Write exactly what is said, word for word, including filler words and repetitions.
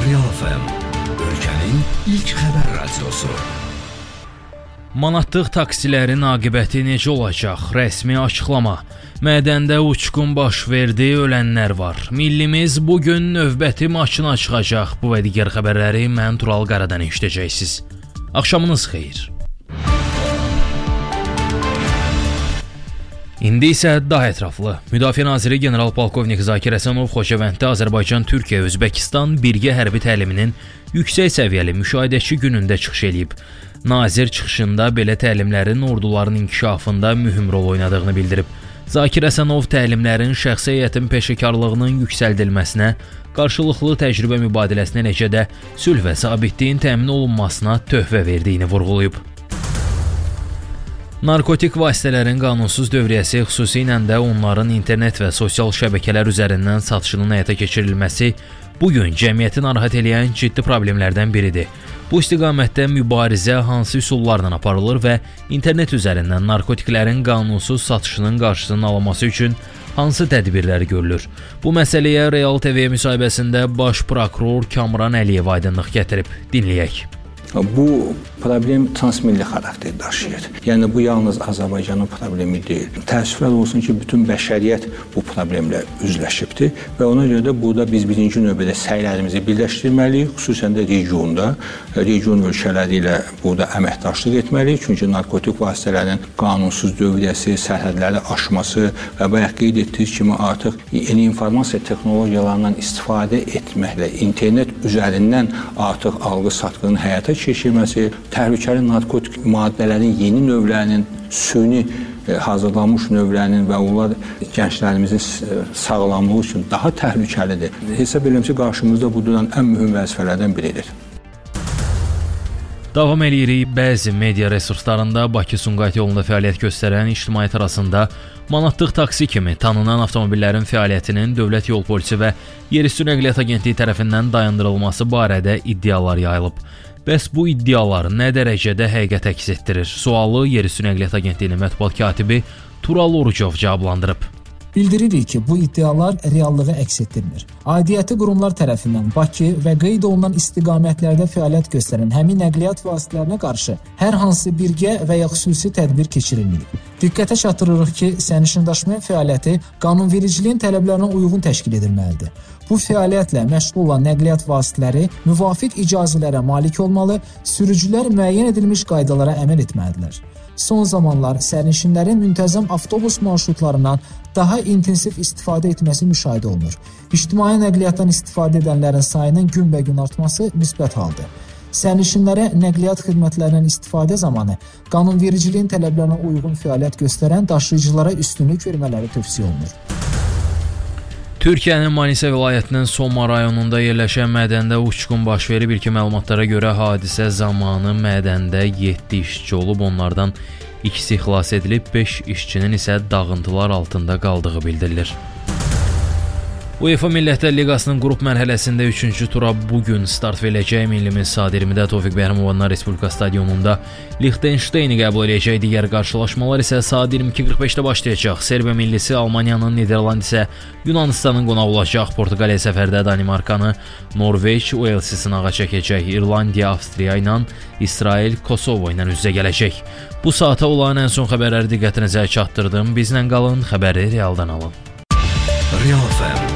Real F M, ölkənin ilk xəbər radiosu. Manatlıq taksilərin aqibəti necə olacaq? Rəsmi açıqlama. Mədəndə uçqun baş verdi, ölənlər var. Millimiz bugün növbəti maçına çıxacaq. Bu və digər xəbərləri mən Tural Qaradan eşidəcəksiniz. Axşamınız xeyir. İndi isə daha ətraflı. Müdafiə naziri general-polkovnik Zakir Əsənov Xocavənddə Azərbaycan-Türkiyə, Özbəkistan birgə hərbi təliminin yüksək səviyyəli müşahidəçi günündə çıxış edib. Nazir çıxışında belə təlimlərin orduların inkişafında mühüm rol oynadığını bildirib. Zakir Əsənov təlimlərin şəxsi heyətin peşəkarlığının yüksəldilməsinə, qarşılıqlı təcrübə mübadiləsinə, eləcə də sülh və sabitliyin təmin olunmasına töhfə verdiyini vurğulayıb. Narkotik vasitələrin qanunsuz dövriyyəsi, xüsusilə də onların internet və sosial şəbəkələr üzərindən satışının həyata keçirilməsi bugün cəmiyyəti narahat edən ciddi problemlərdən biridir. Bu istiqamətdə mübarizə hansı üsullarla aparılır və internet üzərindən narkotiklərin qanunsuz satışının qarşısının alınması üçün hansı tədbirlər görülür? Bu məsələyə Real T V müsahibəsində baş prokuror Kamran Əliyev aydınlıq gətirib. Dinləyək. Bu problem transmilli xarakter daşıyır. Yəni bu yalnız Azərbaycanın problemi deyil. Təəssüflər olsun ki, bütün bəşəriyyət bu problemlə üzləşibdir və ona görə də burada biz birinci növbədə səylərimizi birləşdirməliyik, xüsusən də regionda, region ölkələri ilə burada əməkdaşlıq etməliyik. Çünki narkotik vasitələrin qanunsuz dövriyyəsi, sərhədləri aşması və bayaq qeyd etdiyiniz kimi artıq yeni informasiya texnologiyalarından istifadə etməklə internet üzərindən artıq alğı-satqının həyata keçirilməsi, təhlükəli narkotik maddələrin yeni növlərinin, süni hazırlanmış növlərinin və onlar gənclərimizin sağlamlığı üçün daha təhlükəlidir. Hesab edirəm ki, qarşımızda bu duran ən mühüm vəzifələrdən biridir. Davam edirik. Bəzi media resurslarında Bakı-Sumqayıt yolunda fəaliyyət göstərən ictimaiyyət arasında manatlıq taksi kimi tanınan avtomobillərin fəaliyyətinin Dövlət Yol Polisi və Yerüstü Nəqliyyat Agentliyi tərəfindən dayandırılması barədə iddialar yayılıb. Bəs bu iddialar nə dərəcədə həqiqət əks etdirir? Sualı Yerüstü Nəqliyyat Agentliyinin mətbuat katibi Tural Orucov cavablandırıb. Bildiririk ki, bu iddialar reallığı əks etdirmir. Aidiyyəti qurumlar tərəfindən Bakı və qeyd olunan istiqamətlərdə fəaliyyət göstərən həmin nəqliyyat vasitələrinə qarşı hər hansı birgə və ya xüsusi tədbir keçirilməyib. Diqqətə çatdırırıq ki, sərnişindaşıma fəaliyyəti qanunvericiliyin tələblərinə uyğun təşkil edilməlidir. Bu fəaliyyətlə məşğul olan nəqliyyat vasitələri müvafiq icazələrə malik olmalı, sürücülər müəyyən edilmiş qaydalara əməl etməlidirlər. Son zamanlar sərnişinlərin müntəzəm avtobus marşrutlarından daha intensiv istifadə etməsi müşahidə olunur. İctimai nəqliyyatdan istifadə edənlərin sayının günbəgün artması müsbət haldır. Sərnişinlərə nəqliyyat xidmətlərindən istifadə zamanı qanunvericiliyin tələblərinə uyğun fəaliyyət göstərən daşıyıcılara üstünlük vermələri tövsiyə olunur. Türkiyənin Manisa vilayətinin Soma rayonunda yerləşən mədəndə uçqun baş verib. İlkin məlumatlara görə hadisə zamanı mədəndə yeddi işçi olub, onlardan ikisi xilas edilib, beş işçinin isə dağıntılar altında qaldığı bildirilir. UEFA Millətlər Liqasının qrup mərhələsində üçüncü tura bugün start veriləcək. Millimiz saat iyirmidə Tofiq Bəhramovanlar Respublika stadionunda Liechtenstein'i qəbul edəcək. Digər qarşılaşmalar isə saat iyirmi iki qırx beşdə başlayacaq. Serbiya millisi Almaniyanın, Niderland isə Yunanistanın qonağı olacaq. Portuqaliya səfərdə Danimarkanı, Norveç Uelsi sınağa çəkəcək. İrlandiya Avstriya ilə, İsrail Kosovo ilə üz-üzə gələcək. Bu saata olan ən son xəbərləri diqqətinizə çatdırdım. Bizlə qalın, xəbəri realdan alın. Real F M